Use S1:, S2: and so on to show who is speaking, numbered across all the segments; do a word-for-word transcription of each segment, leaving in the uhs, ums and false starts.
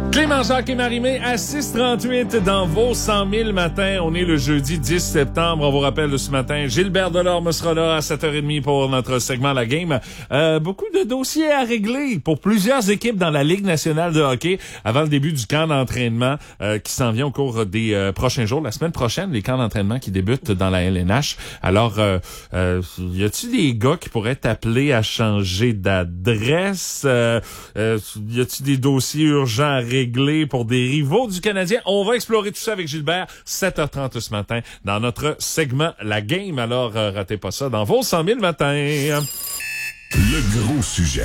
S1: Clément Jacques et Marie-Mé à six trente-huit dans vos cent mille matins. On est le jeudi dix septembre. On vous rappelle de ce matin, Gilbert Delorme sera là à sept heures trente pour notre segment La Game. Euh, beaucoup de dossiers à régler pour plusieurs équipes dans la Ligue nationale de hockey avant le début du camp d'entraînement euh, qui s'en vient au cours des euh, prochains jours. La semaine prochaine, les camps d'entraînement qui débutent dans la L N H. Alors, euh, euh, y a-t-il des gars qui pourraient t'appeler à changer d'adresse? Euh, euh, y a-t-il des dossiers urgents à régler pour des rivaux du Canadien? On va explorer tout ça avec Gilbert, sept heures trente ce matin, dans notre segment La Game. Alors, euh, ratez pas ça dans vos cent mille matins.
S2: Le gros sujet.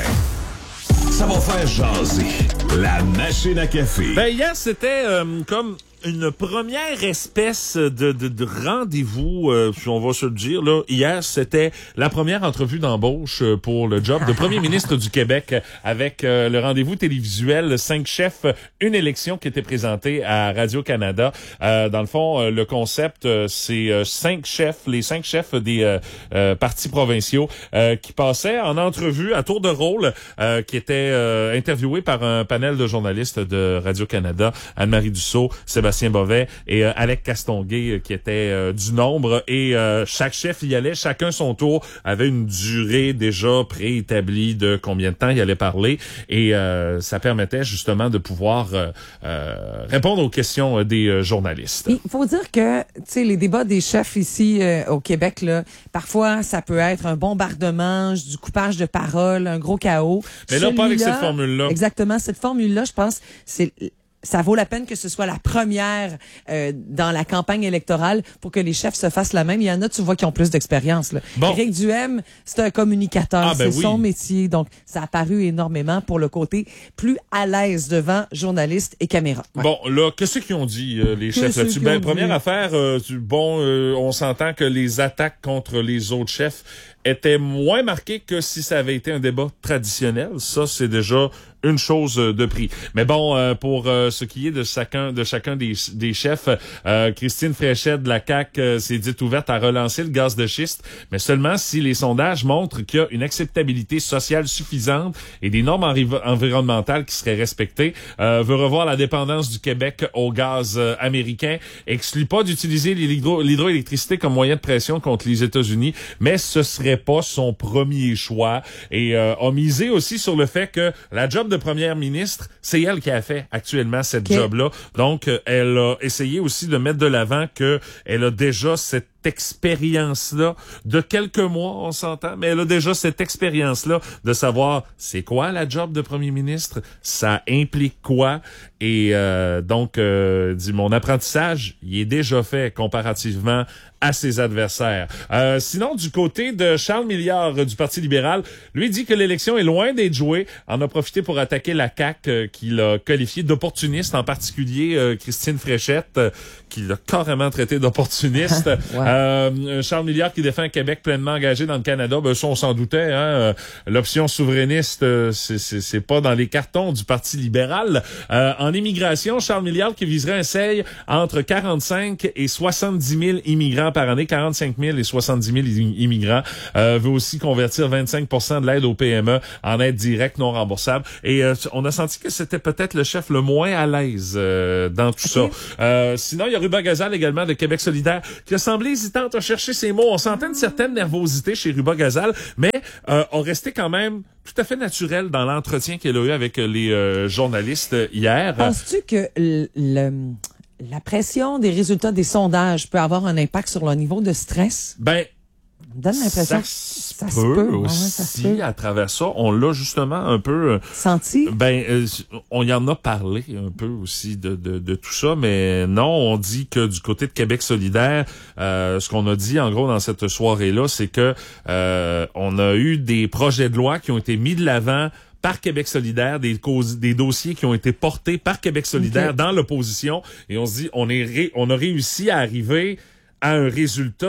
S2: Ça va faire jaser. La machine à café.
S1: Ben, hier, c'était euh, comme une première espèce de, de, de rendez-vous, euh, si on va se le dire. Là, hier, c'était la première entrevue d'embauche pour le job de premier ministre du Québec avec euh, le rendez-vous télévisuel Cinq chefs, une élection qui était présentée à Radio-Canada. Euh, dans le fond, euh, le concept, euh, c'est euh, cinq chefs, les cinq chefs des euh, euh, partis provinciaux euh, qui passaient en entrevue à tour de rôle, euh, qui étaient euh, interviewés par un panel de journalistes de Radio-Canada, Anne-Marie Dussault, Sébastien Bovet et euh, Alec Castonguay euh, qui étaient euh, du nombre et euh, chaque chef y allait, chacun son tour, avait une durée déjà préétablie de combien de temps il allait parler et euh, ça permettait justement de pouvoir euh, euh, répondre aux questions euh, des euh, journalistes.
S3: Il faut dire que tu sais les débats des chefs ici euh, au Québec là, parfois ça peut être un bombardement, du coupage de parole, un gros chaos.
S1: Mais là, pas avec cette formule-là.
S3: Exactement, cette formule-là, je pense, c'est ça vaut la peine que ce soit la première euh, dans la campagne électorale pour que les chefs se fassent la même. Il y en a, tu vois, qui ont plus d'expérience. Là. Bon. Éric Duhaime, c'est un communicateur, ah, ben c'est oui. son métier. Donc, ça a paru énormément pour le côté plus à l'aise devant journalistes et caméras. Ouais.
S1: Bon, là, qu'est-ce qu'ils ont dit, euh, les chefs là-dessus? Ben, première affaire, euh, bon, euh, on s'entend que les attaques contre les autres chefs étaient moins marquées que si ça avait été un débat traditionnel. Ça, c'est déjà une chose de prix. Mais bon, euh, pour euh, ce qui est de chacun de chacun des, des chefs, euh, Christine Fréchette de la C A Q euh, s'est dite ouverte à relancer le gaz de schiste, mais seulement si les sondages montrent qu'il y a une acceptabilité sociale suffisante et des normes env- environnementales qui seraient respectées. Euh, veut revoir la dépendance du Québec au gaz euh, américain, exclut pas d'utiliser l'hydro- l'hydroélectricité comme moyen de pression contre les États-Unis, mais ce serait pas son premier choix et euh, a misé aussi sur le fait que la job de première ministre, c'est elle qui a fait actuellement cette okay. job-là. Donc, elle a essayé aussi de mettre de l'avant que elle a déjà cette expérience-là de quelques mois, on s'entend, mais elle a déjà cette expérience-là de savoir c'est quoi la job de premier ministre, ça implique quoi, et euh, donc, euh, dit mon apprentissage, il est déjà fait comparativement à ses adversaires. Euh, sinon, du côté de Charles Milliard euh, du Parti libéral, lui dit que l'élection est loin d'être jouée, en a profité pour attaquer la C A Q euh, qu'il a qualifié d'opportuniste, en particulier euh, Christine Fréchette, euh, qui l'a carrément traité d'opportuniste. ouais. euh, Charles Milliard qui défend un Québec pleinement engagé dans le Canada, ben ça on s'en doutait, hein. Euh, l'option souverainiste, euh, c'est, c'est, c'est pas dans les cartons du Parti libéral. Euh, en immigration, Charles Milliard qui viserait un seuil entre quarante-cinq et soixante-dix mille immigrants par année, quarante-cinq mille et soixante-dix mille immigrants, euh, veut aussi convertir vingt-cinq pour cent de l'aide aux P M E en aide directe non remboursable. Et euh, on a senti que c'était peut-être le chef le moins à l'aise euh, dans tout okay. ça. Euh, sinon, il y a Ruba Gazal également de Québec solidaire qui a semblé hésitante à chercher ses mots. On sentait une certaine nervosité chez Ruba Gazal, mais euh, a resté quand même tout à fait naturel dans l'entretien qu'elle a eu avec les euh, journalistes hier.
S3: Penses-tu que le... le... la pression des résultats des sondages peut avoir un impact sur leur niveau de stress?
S1: Ben,
S3: me donne l'impression
S1: ça,
S3: que
S1: ça
S3: se
S1: peut
S3: peut
S1: aussi,
S3: ouais, ça se peut.
S1: à travers ça. On l'a justement un peu...
S3: Senti?
S1: Ben, euh, on y en a parlé un peu aussi de, de, de tout ça, mais non, on dit que du côté de Québec solidaire, euh, ce qu'on a dit en gros dans cette soirée-là, c'est que euh, on a eu des projets de loi qui ont été mis de l'avant par Québec solidaire, des causes, des dossiers qui ont été portés par Québec solidaire okay. dans l'opposition, et on se dit, on est, ré, on a réussi à arriver à un résultat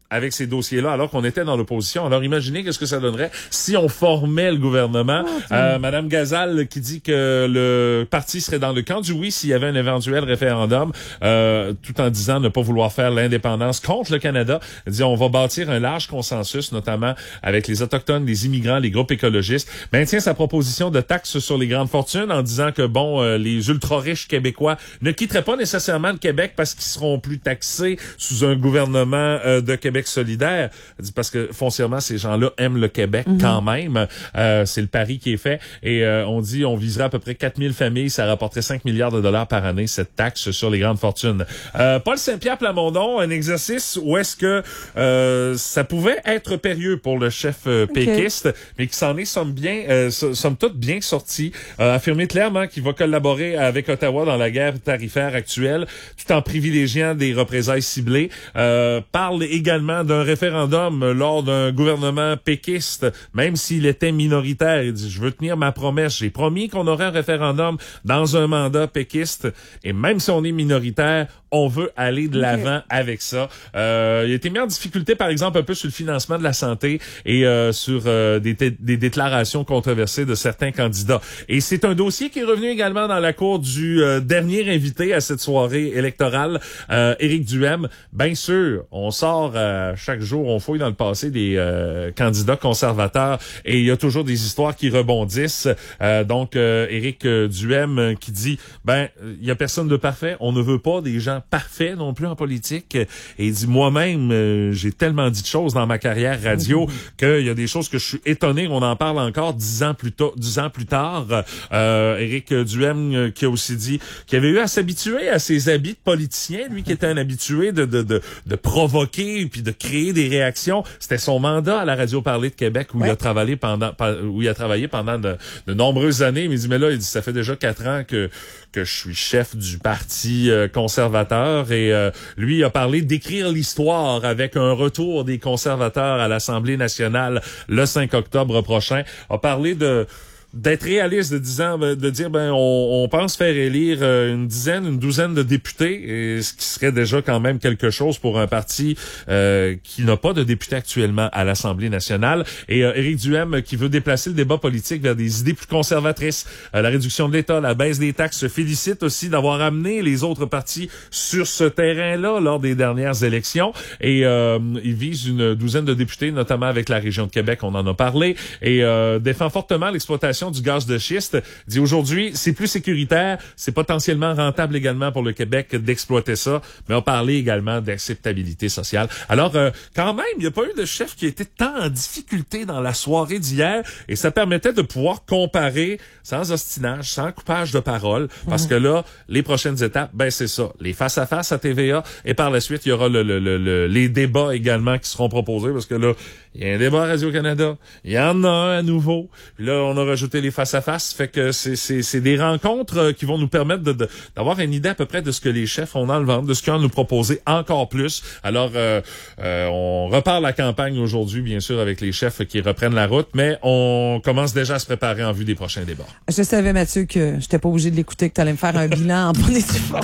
S1: avec ces dossiers-là alors qu'on était dans l'opposition. Alors imaginez qu'est-ce que ça donnerait si on formait le gouvernement. Oh, euh, Madame Gazal qui dit que le parti serait dans le camp du oui s'il y avait un éventuel référendum, euh, tout en disant ne pas vouloir faire l'indépendance contre le Canada. Elle dit on va bâtir un large consensus, notamment avec les Autochtones, les immigrants, les groupes écologistes. Maintient sa proposition de taxes sur les grandes fortunes en disant que bon, euh, les ultra-riches québécois ne quitteraient pas nécessairement le Québec parce qu'ils seront plus taxés sous un gouvernement euh, de Québec solidaire. Elle dit parce que foncièrement, ces gens-là aiment le Québec mm-hmm. quand même. Euh, c'est le pari qui est fait. Et euh, on dit on viserait à peu près quatre mille familles. Ça rapporterait cinq milliards de dollars par année, cette taxe sur les grandes fortunes. Euh, Paul Saint-Pierre Plamondon, un exercice où est-ce que euh, ça pouvait être périlleux pour le chef euh, péquiste, okay. mais qui s'en est somme bien, euh, somme toute bien sorti. Euh, affirmé clairement qu'il va collaborer avec Ottawa dans la guerre tarifaire actuelle, tout en privilégiant des représailles ciblées. Euh, parle également d'un référendum lors d'un gouvernement péquiste, même s'il était minoritaire. Il dit, je veux tenir ma promesse. J'ai promis qu'on aurait un référendum dans un mandat péquiste. Et même si on est minoritaire, on veut aller de l'avant okay. avec ça. Euh, il a été mis en difficulté, par exemple, un peu sur le financement de la santé et euh, sur euh, des, des déclarations controversées de certains candidats. Et c'est un dossier qui est revenu également dans la cour du euh, dernier invité à cette soirée électorale, euh, Éric Duhaime. Bien sûr, on sort euh, chaque jour, on fouille dans le passé des euh, candidats conservateurs et il y a toujours des histoires qui rebondissent. Euh, donc, euh, Éric Duhaime qui dit, ben, il y a personne de parfait, on ne veut pas des gens parfaits non plus en politique. Et il dit, moi-même, euh, j'ai tellement dit de choses dans ma carrière radio qu'il y a des choses que je suis étonné, on en parle encore dix ans plus tôt, dix ans plus tard. Euh, Éric Duhaime euh, qui a aussi dit qu'il avait eu à s'habituer à ses habits de politicien, lui qui était un habitué de, de, de, de provoquer puis de créer des réactions. C'était son mandat à la Radio Parler de Québec où ouais. il a travaillé pendant, où il a travaillé pendant de, de nombreuses années. Mais il dit, mais là, il dit, ça fait déjà quatre ans que, que je suis chef du parti euh, conservateur et euh, lui a parlé d'écrire l'histoire avec un retour des conservateurs à l'Assemblée nationale le cinq octobre prochain. A parlé de d'être réaliste, de disant, de dire, ben, on, on pense faire élire une dizaine, une douzaine de députés, et ce qui serait déjà quand même quelque chose pour un parti euh, qui n'a pas de députés actuellement à l'Assemblée nationale. Et euh, Éric Duhaime qui veut déplacer le débat politique vers des idées plus conservatrices, euh, la réduction de l'État, la baisse des taxes, se félicite aussi d'avoir amené les autres partis sur ce terrain-là lors des dernières élections. Et euh, il vise une douzaine de députés, notamment avec la région de Québec, on en a parlé, et euh, défend fortement l'exploitation du gaz de schiste. Dit aujourd'hui, c'est plus sécuritaire, c'est potentiellement rentable également pour le Québec d'exploiter ça, mais on parlait également d'acceptabilité sociale. Alors, euh, quand même, il n'y a pas eu de chef qui était tant en difficulté dans la soirée d'hier, et ça permettait de pouvoir comparer sans ostinage, sans coupage de parole, parce mmh. que là, les prochaines étapes, ben c'est ça, les face-à-face à T V A, et par la suite, il y aura le, le, le, le, les débats également qui seront proposés, parce que là, il y a un débat à Radio-Canada, il y en a un à nouveau, puis là, on a rajouté les face-à-face, fait que c'est, c'est, c'est des rencontres qui vont nous permettre de, de, d'avoir une idée à peu près de ce que les chefs ont dans le ventre, de ce qu'ils ont à nous proposer encore plus. Alors, euh, euh, on repart la campagne aujourd'hui, bien sûr, avec les chefs qui reprennent la route, mais on commence déjà à se préparer en vue des prochains débats.
S3: Je savais, Mathieu, que j'étais pas obligé de l'écouter, que tu allais me faire un bilan en bonne et due forme.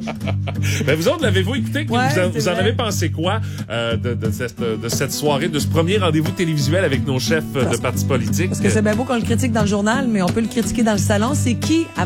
S1: Ben, vous autres, l'avez-vous écouté?
S3: Ouais,
S1: vous en, vous en avez pensé quoi euh, de, de, cette, de cette soirée, de ce premier rendez-vous télévisuel avec nos chefs parce, de partis politiques?
S3: Parce que c'est bien beau qu'on le critique dans le journal, mais on peut le critiquer dans le salon. C'est qui